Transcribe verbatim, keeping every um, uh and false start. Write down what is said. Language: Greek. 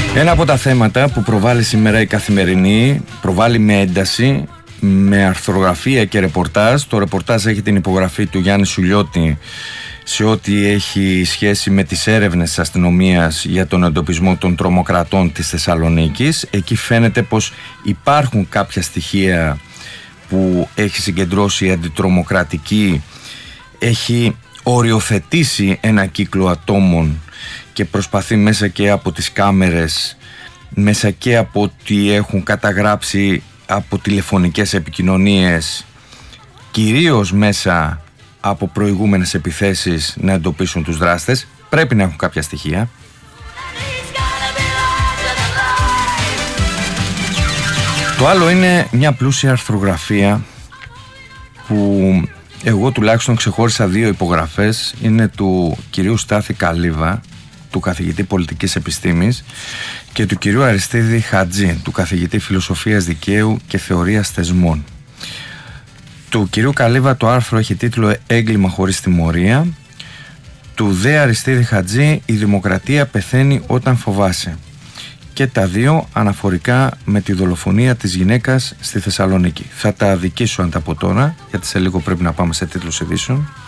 Ένα από τα θέματα που προβάλλει σήμερα η Καθημερινή, προβάλλει με ένταση, με αρθρογραφία και ρεπορτάζ. Το ρεπορτάζ έχει την υπογραφή του Γιάννη Σουλιώτη σε ό,τι έχει σχέση με τις έρευνες της αστυνομίας για τον εντοπισμό των τρομοκρατών της Θεσσαλονίκης. Εκεί φαίνεται πως υπάρχουν κάποια στοιχεία που έχει συγκεντρώσει η αντιτρομοκρατική, έχει οριοθετήσει ένα κύκλο ατόμων και προσπαθεί μέσα και από τις κάμερες, μέσα και από ό,τι έχουν καταγράψει από τηλεφωνικές επικοινωνίες, κυρίως μέσα από προηγούμενες επιθέσεις, να εντοπίσουν τους δράστες. Πρέπει να έχουν κάποια στοιχεία. Το άλλο είναι μια πλούσια αρθρογραφία που εγώ τουλάχιστον ξεχώρισα δύο υπογραφές. Είναι του κυρίου Στάθη Καλίβα, του καθηγητή πολιτικής επιστήμης, και του κυρίου Αριστίδη Χατζή, του καθηγητή φιλοσοφίας δικαίου και θεωρίας θεσμών. Του κυρίου Καλίβα το άρθρο έχει τίτλο «Έγκλημα χωρίς τιμωρία». Του δε Αριστίδη Χατζή «Η δημοκρατία πεθαίνει όταν φοβάσαι». Και τα δύο αναφορικά με τη δολοφονία της γυναίκας στη Θεσσαλονίκη. Θα τα αδικήσω αν τα πω τώρα, γιατί σε λίγο πρέπει να πάμε σε τίτλους ειδήσεων.